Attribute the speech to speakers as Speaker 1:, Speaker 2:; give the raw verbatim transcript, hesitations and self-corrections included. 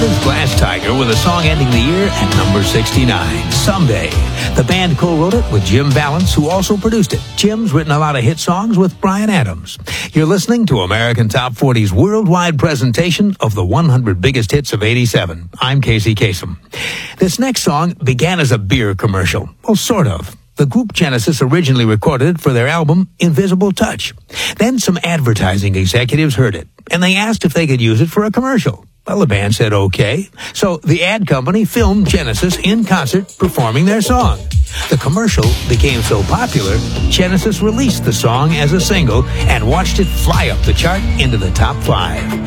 Speaker 1: Genesis' Glass Tiger with a song ending the year at number sixty-nine, Someday. The band co-wrote it with Jim Balance, who also produced it. Jim's written a lot of hit songs with Bryan Adams. You're listening to American Top forty's worldwide presentation of the one hundred biggest hits of eighty-seven. I'm Casey Kasem. This next song began as a beer commercial. Well, sort of. The group Genesis originally recorded it for their album Invisible Touch. Then some advertising executives heard it, and they asked if they could use it for a commercial. Well, the band said okay. So the ad company filmed Genesis in concert performing their song. The commercial became so popular, Genesis released the song as a single and watched it fly up the chart into the top five.